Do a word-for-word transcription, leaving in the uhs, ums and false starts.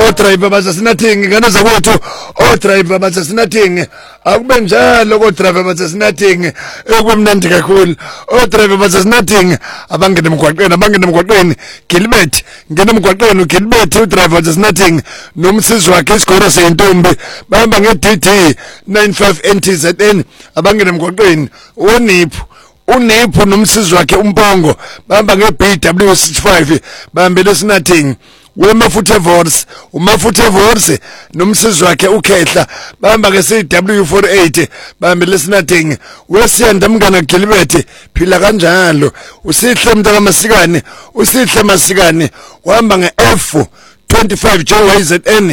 o driver basasinathing ngane zakwethu o driver basasinathing akube njalo ko driver basasinathing ekwemnandi kakhulu o driver basasinathing abangena emgwaqweni abangena emgwaqweni Gilbert ngena emgwaqweni uGilbert u driver basasinathing nomsizi wakhe isigoro sentombi bahamba nge D D ninety-five N T Z N abangena emgwaqweni uNiphu uNiphu nomsizi wakhe uMpongo bahamba nge B W sixty-five bahambele sinathing wemafutha Vorse umafutha Vorse nomsizi wakhe uKhehla bahamba ke C W forty-eight bahambele sinathing wesiyanda mngana Gilbert phila kanjalo usihle mntaka masikane usihle masikane uhamba nge F twenty-five J Y Z N